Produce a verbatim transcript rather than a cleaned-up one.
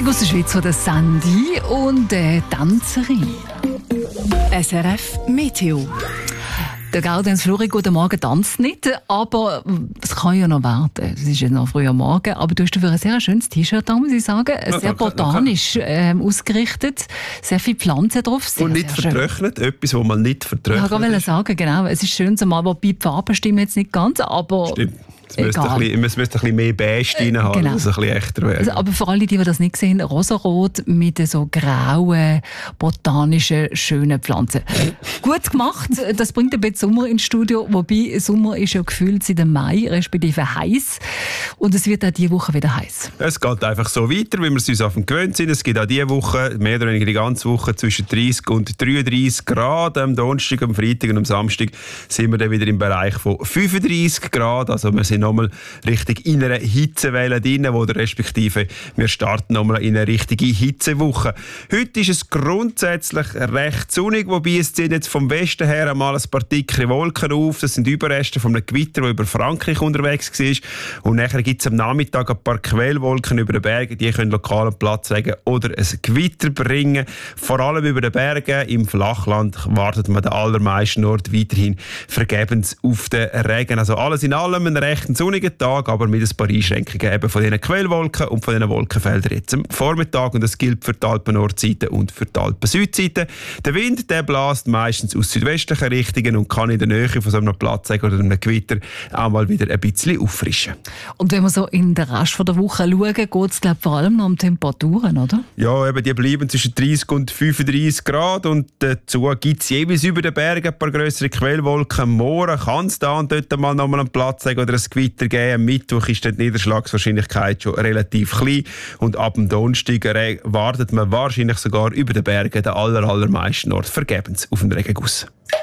Musik aus der Schweiz von der Sandy und äh, Tanzerin. S R F Meteo. Der Gaudenz Flori, guten Morgen, tanzt nicht, aber es kann ja noch warten. Es ist ja noch früh am Morgen, aber du hast dafür ein sehr schönes T-Shirt da, muss ich sagen. Sehr ja, botanisch ähm, ausgerichtet, sehr viele Pflanzen drauf. Sehr, und nicht sehr vertrocknet, etwas, was man nicht vertrocknet. Ja, ich wollte sagen, genau. Es ist schön zumal, wobei die Farben stimmen jetzt nicht ganz, aber... Stimmt. Es müsste ein bisschen, es müsste ein bisschen mehr Beige drin haben, genau. dass es ein bisschen echter wäre. Also, aber für alle, die das nicht sehen, rosarot mit so grauen, botanischen, schönen Pflanzen. Gut gemacht. Das bringt ein bisschen Sommer ins Studio. Wobei, Sommer ist ja gefühlt seit dem Mai, respektive heiß. Und es wird auch diese Woche wieder heiß. Es geht einfach so weiter, wie wir es uns auf dem gewöhnt sind. Es gibt auch diese Woche, mehr oder weniger die ganze Woche, zwischen dreißig und dreiunddreißig Grad. Am Donnerstag, am Freitag und am Samstag sind wir dann wieder im Bereich von fünfunddreißig Grad. Also wir sind nochmal richtig in einer Hitzewelle drin, oder respektive wir starten nochmal in eine richtige Hitzewoche. Heute ist es grundsätzlich recht sonnig, wobei es ziehen jetzt vom Westen her einmal ein paar dicke Wolken auf. Das sind Überreste von einem Gewitter, das über Frankreich unterwegs war. Und nachher gibt es am Nachmittag ein paar Quellwolken über den Bergen, die können lokalen Platz legen oder ein Gewitter bringen. Vor allem über den Bergen. Im Flachland wartet man den allermeisten Orten weiterhin vergebens auf den Regen. Also alles in allem ein recht sonnigen Tag, aber mit ein paar Einschränkungen eben von diesen Quellwolken und von diesen Wolkenfeldern jetzt am Vormittag. Und das gilt für die Alpen-Nordseite und für die Alpen-Südseite. Der Wind, der bläst meistens aus südwestlichen Richtungen und kann in der Nähe von so einem Platz oder einem Gewitter auch mal wieder ein bisschen auffrischen. Und wenn wir so in den Rest der Woche schauen, geht es glaube vor allem noch um Temperaturen, oder? Ja, eben, die bleiben zwischen dreißig und fünfunddreißig Grad und dazu gibt es jeweils über den Bergen ein paar grössere Quellwolken. Morgen kann es da und dort mal noch mal einen Platz oder ein Gewitter geben. Am Mittwoch ist die Niederschlagswahrscheinlichkeit schon relativ klein und ab dem Donnerstag wartet man wahrscheinlich sogar über den Bergen den aller, allermeisten Ort vergebens auf den Regenguss.